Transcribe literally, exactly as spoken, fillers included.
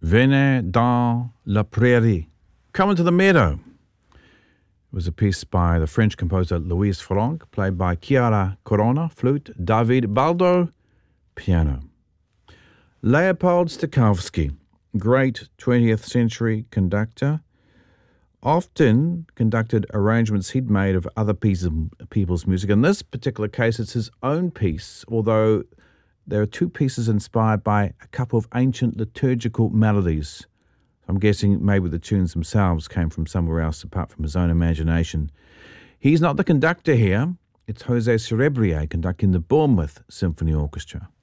Venez dans la prairie. Come into the meadow. It was a piece by the French composer Louis Franck, played by Chiara Corona, flute, David Baldo, piano. Leopold Stokowski, great twentieth century conductor, often conducted arrangements he'd made of other pieces of people's music. In this particular case, it's his own piece, although there are two pieces inspired by a couple of ancient liturgical melodies. I'm guessing maybe the tunes themselves came from somewhere else apart from his own imagination. He's not the conductor here. It's Jose Cerebrier conducting the Bournemouth Symphony Orchestra.